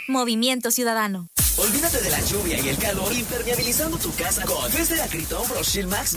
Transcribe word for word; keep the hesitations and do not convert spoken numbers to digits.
Movimiento Ciudadano. Olvídate de la lluvia y el calor impermeabilizando tu casa con tres de Acryton Pro Shield Max